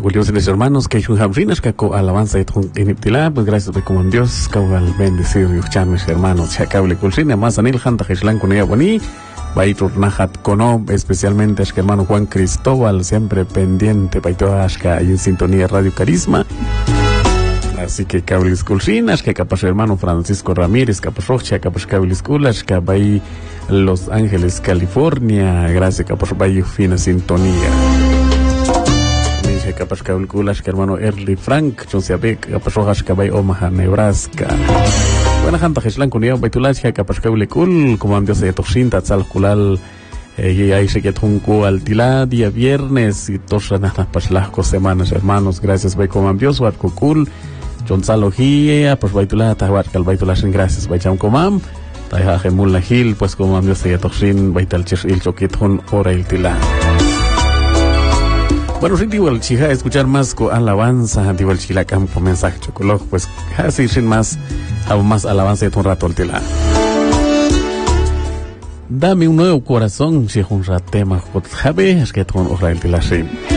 Williams mis hermanos, que Hamrinas, que alabanza y iniptilá, pues gracias de como Dios, cabal bendecido y uchan mis hermanos, chacable culcina, más anil hanta jishlan con ella boni, baitur nahat kono, especialmente es que hermano Juan Cristóbal, siempre pendiente, baito ashka y en sintonía Radio Carisma. Así que Caulis Culcinas, que capaz hermano Francisco Ramírez, capaz Rocha, capaz Caulis Culas, que va Los Ángeles, California, gracias capaz va fina sintonía. Dice capaz Caulis Culas, que hermano Early Frank, Chonsiabek, capaz Rojas, que va Omaha, Nebraska. Buena gente, Jeslan Cuneo, Baitulacha, capaz Caulis Cul, como han dicho de Toxinta, Tzalculal, y ahí se quedó un altilá, día viernes, y todas las paslascos semanas, hermanos, gracias, va como han dicho, Cool. Jonzalogía, pues baitula, tahuat, cal baitula, sin gracias, baicham comam, taiha gemul lahil, pues comam yo se toxin, baital chis il choquitón, ora il tila. Bueno, sí, digo, el chija, escuchar más con alabanza, digo, el chilacam con mensaje chocolog, pues casi sin más, hago más alabanza de un rato el tila. Dame un nuevo corazón, si es un ratema, jabe, es que ton ora el tila, sí.